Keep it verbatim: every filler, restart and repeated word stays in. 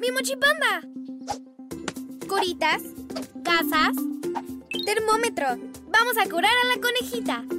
¡Mi mochipanda! Curitas, casas, termómetro. Vamos a curar a la conejita.